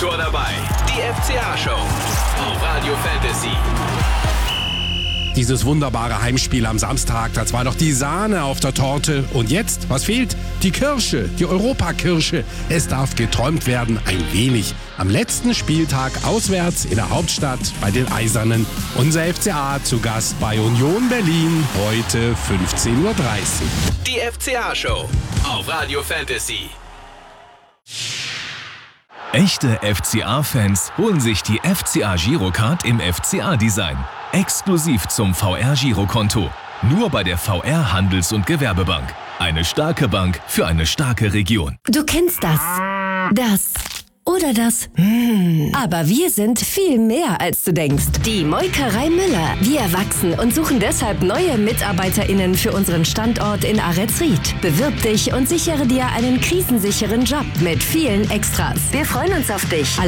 Tor dabei. Die FCA-Show auf Radio Fantasy. Dieses wunderbare Heimspiel am Samstag, das war doch die Sahne auf der Torte. Und jetzt, was fehlt? Die Kirsche, die Europakirsche. Es darf geträumt werden, ein wenig. Am letzten Spieltag auswärts in der Hauptstadt bei den Eisernen. Unser FCA zu Gast bei Union Berlin, heute 15:30 Uhr. Die FCA-Show auf Radio Fantasy. Echte FCA-Fans holen sich die FCA-Girocard im FCA-Design. Exklusiv zum VR-Girokonto. Nur bei der VR Handels- und Gewerbebank. Eine starke Bank für eine starke Region. Du kennst das. Das. Oder das. Aber wir sind viel mehr, als du denkst. Die Molkerei Müller. Wir wachsen und suchen deshalb neue MitarbeiterInnen für unseren Standort in Ahretsried. Bewirb dich und sichere dir einen krisensicheren Job mit vielen Extras. Wir freuen uns auf dich.